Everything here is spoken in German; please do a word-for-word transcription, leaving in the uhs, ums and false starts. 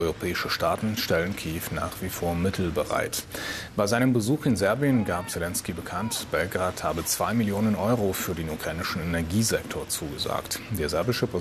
Europäische Staaten stellen Kiew nach wie vor Mittel bereit. Bei seinem Besuch in Serbien gab Selenskyj bekannt, Belgrad habe zwei Millionen Euro für den ukrainischen Energiesektor zugesagt. Der serbische